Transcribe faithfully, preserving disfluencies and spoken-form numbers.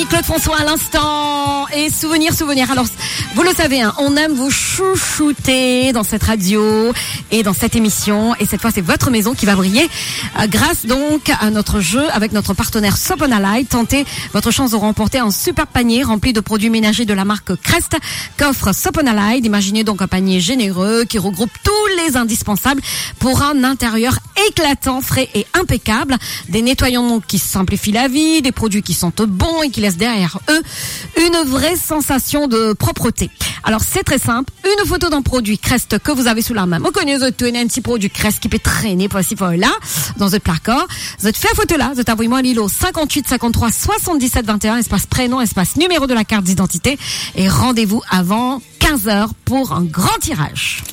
Claude François à l'instant et souvenir, souvenir. Alors, vous le savez, hein, on aime vous chouchouter dans cette radio et dans cette émission. Et cette fois, c'est votre maison qui va briller euh, grâce donc à notre jeu avec notre partenaire Soponalite. Tentez votre chance de remporter un super panier rempli de produits ménagers de la marque Crest qu'offre Soponalite. Imaginez donc un panier généreux qui regroupe tous les indispensables pour un intérieur éclatant, frais et impeccable. Des nettoyants donc qui simplifient la vie, des produits qui sentent bon et qui laissent derrière eux une vraie sensation de propreté. Alors c'est très simple, une photo d'un produit Crest que vous avez sous la main. Vous connaissez un petit produit Crest qui peut traîner pour ci pour là dans votre placard. Vous faites la photo là, vous envoyez moi l'îlot cinquante-huit cinquante-trois soixante-dix-sept vingt et un, espace prénom, espace numéro de la carte d'identité et rendez-vous avant quinze heures pour un grand tirage.